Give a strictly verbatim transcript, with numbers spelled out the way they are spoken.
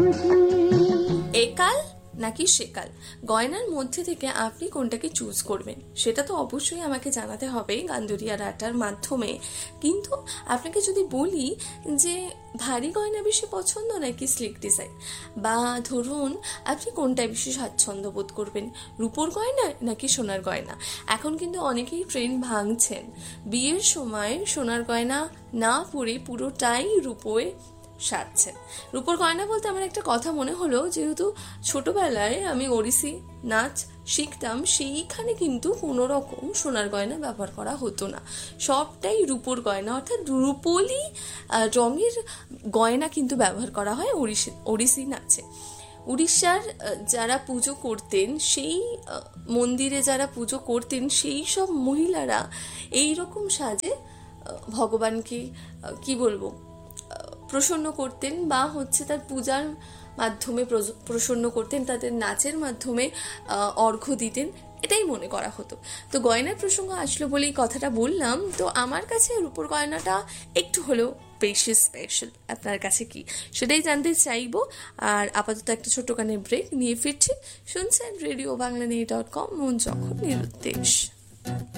একাল নাকি সেকাল, গয়নার মধ্যে থেকে আপনি কোনটাকে চুজ করবেন সেটা তো অবশ্যই আমাকে জানাতে হবে গান্দরিয়া রাটার মাধ্যমে। কিন্তু আপনাকে যদি বলি যে ভারী গয়না বেশি পছন্দ নাকি স্লিক ডিজাইন, বা ধরুন আপনি কোনটায় বেশি স্বাচ্ছন্দ্য বোধ করবেন, রূপোর গয়না নাকি সোনার গয়না। এখন কিন্তু অনেকেই ট্রেন্ড ভাঙছেন, বিয়ের সময় সোনার গয়না না পরে পুরোটাই রূপোয় সাজছেন। রূপোর গয়না বলতে আমার একটা কথা মনে হলো, যেহেতু ছোটবেলায় আমি ওড়িশি নাচ শিখতাম, সেইখানে কিন্তু কোনো রকম সোনার গয়না ব্যবহার করা হতো না, সবটাই রূপোর গয়না, অর্থাৎ রূপোলি রঙের গয়না কিন্তু ব্যবহার করা হয় ওড়িশি ওড়িশি নাচে। উড়িষ্যার যারা পুজো করতেন, সেই মন্দিরে যারা পুজো করতেন, সেই সব মহিলারা এই রকম সাজে ভগবানকে কি বলবো প্রসন্ন করতেন, বা হচ্ছে তার পূজার মাধ্যমে প্রসন্ন করতেন, তাদের নাচের মাধ্যমে অর্ঘ্য দিতেন, এটাই মনে করা হতো। তো গয়নার প্রসঙ্গ আসলো বলেই কথাটা বললাম। তো আমার কাছে রূপোর গয়নাটা একটু হলেও বেশি স্পেশাল। আপনার কাছে কি, সেটাই জানতে চাইবো। আর আপাতত একটা ছোট্ট কানের ব্রেক নিয়ে ফিরছি। শুনছেন radio Bangla news dot com, মন যখন নিরুদ্দেশ।